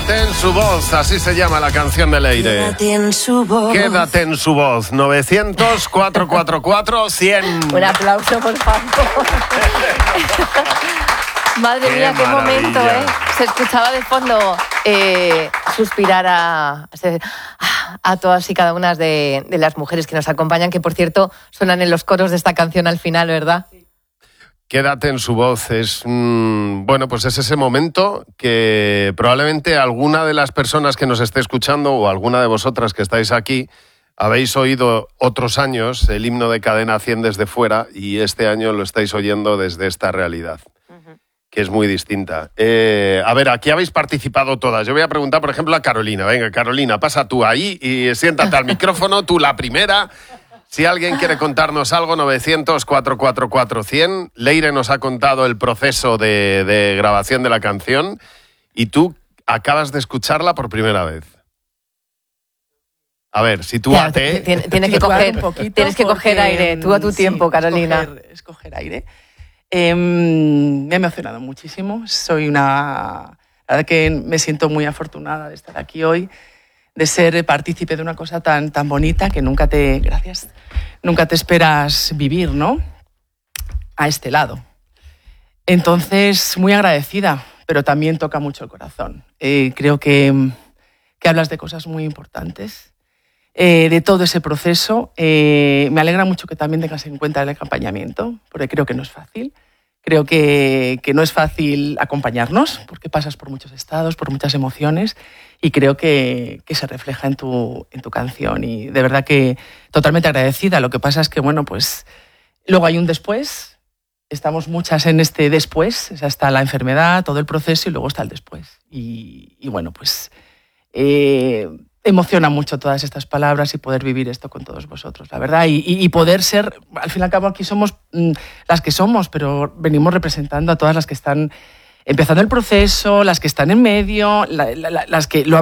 Quédate en su voz, así se llama la canción de Leire. Quédate en su voz. Quédate en su voz. 900-444-100. Un aplauso, por favor. Madre mía, qué momento, ¿eh? Se escuchaba de fondo suspirar a todas y cada una de las mujeres que nos acompañan, que por cierto suenan en los coros de esta canción al final, ¿verdad? Quédate en su voz. Es pues es ese momento que probablemente alguna de las personas que nos esté escuchando o alguna de vosotras que estáis aquí habéis oído otros años el himno de Cadena 100 desde fuera y este año lo estáis oyendo desde esta realidad, que es muy distinta. A ver, aquí habéis participado todas. Yo voy a preguntar, por ejemplo, a Carolina. Venga, Carolina, pasa tú ahí y siéntate al micrófono, tú la primera. Si alguien quiere contarnos algo, 900-444-100. Leire nos ha contado el proceso de grabación de la canción y tú acabas de escucharla por primera vez. A ver, sitúate. Tienes que coger aire, tú a tu tiempo, Carolina. Escoger aire. Me ha emocionado muchísimo. La verdad que me siento muy afortunada de estar aquí hoy, de ser partícipe de una cosa tan bonita que nunca te esperas vivir, ¿no? A este lado. Entonces, muy agradecida, pero también toca mucho el corazón. Creo que hablas de cosas muy importantes, de todo ese proceso. Me alegra mucho que también tengas en cuenta el acompañamiento, porque creo que no es fácil. Creo que no es fácil acompañarnos, porque pasas por muchos estados, por muchas emociones, y creo que se refleja en tu canción. Y de verdad que totalmente agradecida. Lo que pasa es que, pues luego hay un después. Estamos muchas en este después. O sea, está la enfermedad, todo el proceso, y luego está el después. Emociona mucho todas estas palabras y poder vivir esto con todos vosotros, la verdad, y poder ser, al fin y al cabo aquí somos las que somos, pero venimos representando a todas las que están empezando el proceso, las que están en medio, las que lo